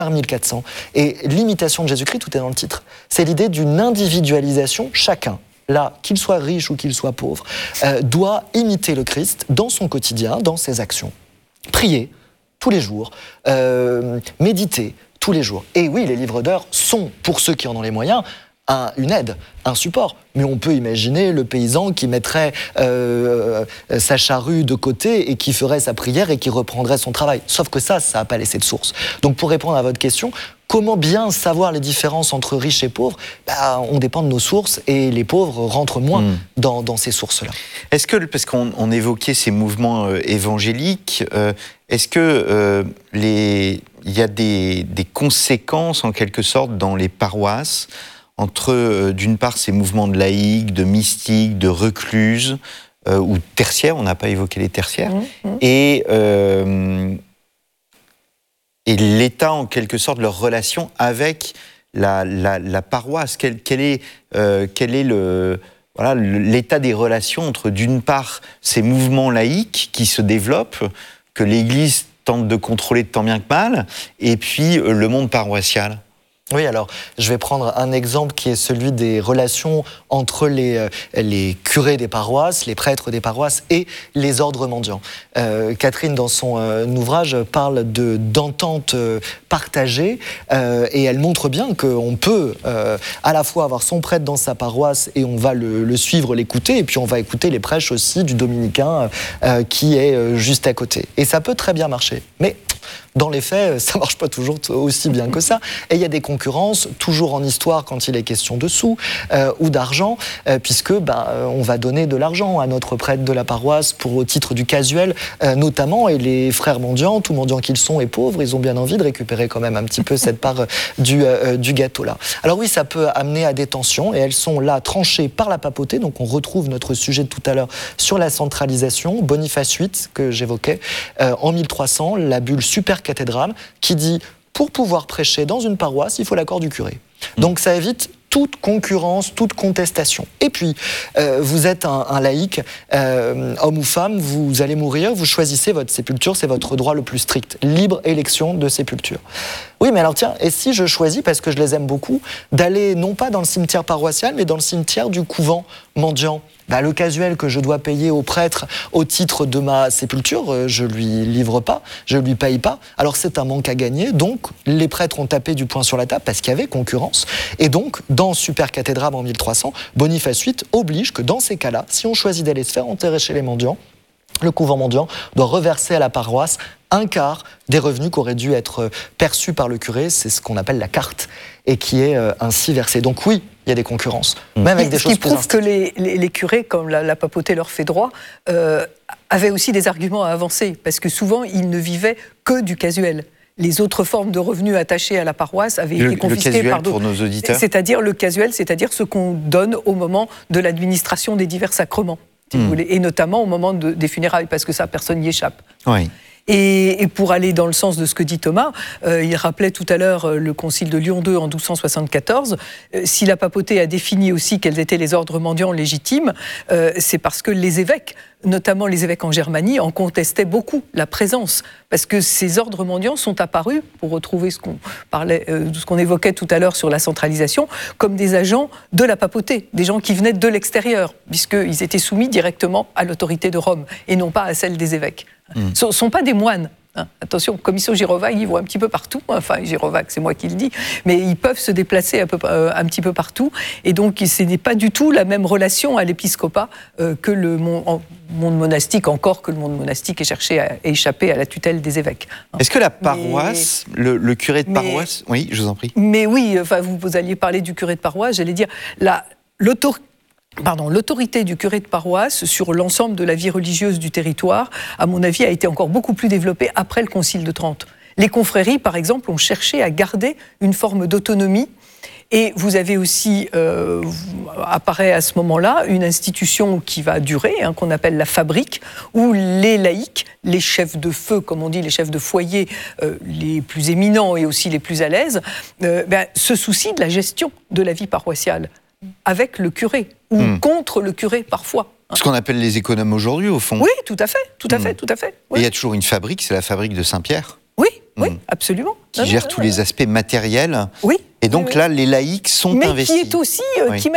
1400. Et l'imitation de Jésus-Christ, tout est dans le titre. C'est l'idée d'une individualisation, chacun, là, qu'il soit riche ou qu'il soit pauvre, doit imiter le Christ dans son quotidien, dans ses actions. Prier tous les jours, méditer tous les jours. Et oui, les livres d'heures sont, pour ceux qui en ont les moyens, une aide, un support. Mais on peut imaginer le paysan qui mettrait sa charrue de côté et qui ferait sa prière et qui reprendrait son travail. Sauf que ça n'a pas laissé de source. Donc pour répondre à votre question, comment bien savoir les différences entre riches et pauvres ? On dépend de nos sources et les pauvres rentrent moins dans ces sources-là. Est-ce que, parce qu'on évoquait ces mouvements évangéliques, est-ce que il y a des conséquences en quelque sorte dans les paroisses entre, d'une part, ces mouvements de laïcs, de mystiques, de recluses, ou tertiaires, on n'a pas évoqué les tertiaires, et l'État, en quelque sorte, leur relation avec la paroisse. Quel est l'état des relations entre, d'une part, ces mouvements laïques qui se développent, que l'Église tente de contrôler de tant bien que mal, et puis le monde paroissial ? Oui, alors, je vais prendre un exemple qui est celui des relations entre les curés des paroisses, les prêtres des paroisses et les ordres mendiants. Catherine, dans son ouvrage, parle d'entente partagée et elle montre bien qu'on peut à la fois avoir son prêtre dans sa paroisse et on va le suivre, l'écouter, et puis on va écouter les prêches aussi du dominicain qui est juste à côté. Et ça peut très bien marcher, mais dans les faits, ça ne marche pas toujours aussi bien que ça. Et il y a des concurrences, toujours en histoire, quand il est question de sous ou d'argent, puisque on va donner de l'argent à notre prêtre de la paroisse au titre du casuel, notamment. Et les frères mendiants, tout mendiants qu'ils sont et pauvres, ils ont bien envie de récupérer quand même un petit peu cette part du gâteau-là. Alors oui, ça peut amener à des tensions, et elles sont là tranchées par la papauté. Donc on retrouve notre sujet de tout à l'heure sur la centralisation. Boniface VIII, que j'évoquais, en 1300, la bulle Super Cathédrale, qui dit pour pouvoir prêcher dans une paroisse, il faut l'accord du curé. Donc ça évite toute concurrence, toute contestation. Et puis, vous êtes un laïc, homme ou femme, vous allez mourir, vous choisissez votre sépulture, c'est votre droit le plus strict. Libre élection de sépulture. Oui, mais alors tiens, et si je choisis, parce que je les aime beaucoup, d'aller non pas dans le cimetière paroissial, mais dans le cimetière du couvent mendiant ? Le casuel que je dois payer au prêtre au titre de ma sépulture, je lui livre pas, je lui paye pas. Alors c'est un manque à gagner. Donc les prêtres ont tapé du poing sur la table parce qu'il y avait concurrence. Et donc dans Super Cathédrale en 1300, Boniface VIII oblige que dans ces cas-là, si on choisit d'aller se faire enterrer chez les mendiants, le couvent mendiant doit reverser à la paroisse un quart des revenus qui auraient dû être perçus par le curé. C'est ce qu'on appelle la carte, et qui est ainsi versé. Donc oui, il y a des concurrences, même avec des choses plus instinctives. Ce qui prouve que les curés, comme la papauté leur fait droit, avaient aussi des arguments à avancer, parce que souvent, ils ne vivaient que du casuel. Les autres formes de revenus attachés à la paroisse avaient été confisquées par d'autres. Pour nos auditeurs. C'est-à-dire le casuel, c'est-à-dire ce qu'on donne au moment de l'administration des divers sacrements, si vous voulez, et notamment au moment des funérailles, parce que ça, personne n'y échappe. Oui. Et pour aller dans le sens de ce que dit Thomas, il rappelait tout à l'heure le concile de Lyon II en 1274. Si la papauté a défini aussi quels étaient les ordres mendiants légitimes, c'est parce que les évêques, notamment les évêques en Germanie, en contestaient beaucoup la présence. Parce que ces ordres mendiants sont apparus, pour retrouver ce qu'on évoquait tout à l'heure sur la centralisation, comme des agents de la papauté, des gens qui venaient de l'extérieur, puisqu'ils étaient soumis directement à l'autorité de Rome, et non pas à celle des évêques. Ce ne sont pas des moines. Attention, Commission Girovac, ils vont un petit peu partout. Enfin, Girovac, c'est moi qui le dis. Mais ils peuvent se déplacer un petit peu partout. Et donc, ce n'est pas du tout la même relation à l'épiscopat que le monde monastique, encore que le monde monastique ait cherché à échapper à la tutelle des évêques. Est-ce que la paroisse, le curé de paroisse... Oui, je vous en prie. Mais oui, enfin, vous alliez parler du curé de paroisse, j'allais dire... L'autorité du curé de paroisse sur l'ensemble de la vie religieuse du territoire, à mon avis, a été encore beaucoup plus développée après le Concile de Trente. Les confréries, par exemple, ont cherché à garder une forme d'autonomie. Et vous avez aussi, apparaît à ce moment-là, une institution qui va durer, qu'on appelle la fabrique, où les laïcs, les chefs de feu, comme on dit, les chefs de foyer, les plus éminents et aussi les plus à l'aise, se soucient de la gestion de la vie paroissiale, avec le curé, ou contre le curé parfois. Ce qu'on appelle les économes aujourd'hui, au fond. Oui, tout à fait. Oui. Et il y a toujours une fabrique, c'est la fabrique de Saint-Pierre. Oui, oui, absolument. Qui gère tous les aspects matériels. Oui. Et donc là, les laïcs sont mais investis. Mais qui est aussi, qui